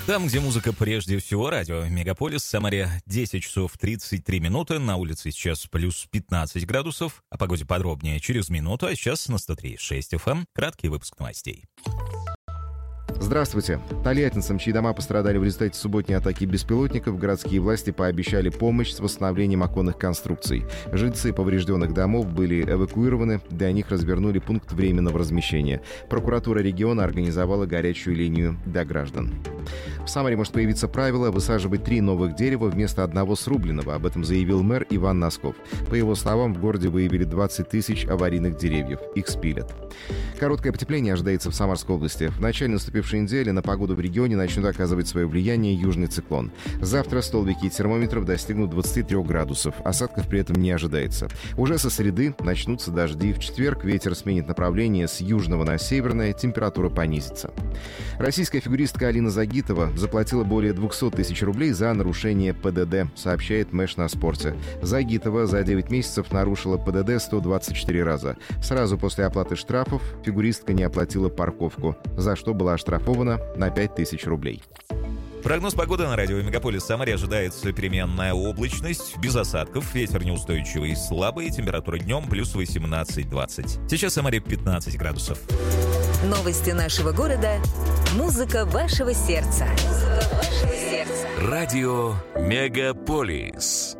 Там, где музыка прежде всего, радио Мегаполис, в Самаре 10 часов 33 минуты, на улице сейчас плюс 15 градусов, о погоде подробнее через минуту, а сейчас на 103.6 FM краткий выпуск новостей. Здравствуйте. Тольяттинцам, чьи дома пострадали в результате субботней атаки беспилотников, городские власти пообещали помощь с восстановлением оконных конструкций. Жильцы поврежденных домов были эвакуированы, для них развернули пункт временного размещения. Прокуратура региона организовала горячую линию для граждан. В Самаре может появиться правило высаживать 3 новых дерева вместо одного срубленного. Об этом заявил мэр Иван Носков. По его словам, в городе выявили 20 тысяч аварийных деревьев. Их спилят. Короткое потепление ожидается в Самарской области. В начале наступившей недели на погоду в регионе начнет оказывать свое влияние южный циклон. Завтра столбики термометров достигнут 23 градусов. Осадков при этом не ожидается. Уже со среды начнутся дожди. В четверг ветер сменит направление с южного на северное, температура понизится. Российская фигуристка Алина Загитова заплатила более 200 тысяч рублей за нарушение ПДД, сообщает Мэш на спорте. Загитова за 9 месяцев нарушила ПДД 124 раза. Сразу после оплаты штрафов фигуристка не оплатила парковку, за что была оштрафована на 5000 рублей. Прогноз погоды на радио Мегаполис Самаре ожидается переменная облачность, без осадков, ветер неустойчивый, слабый, температура днем плюс 18-20. Сейчас в Самаре 15 градусов. Новости нашего города. Музыка вашего сердца. Радио Мегаполис.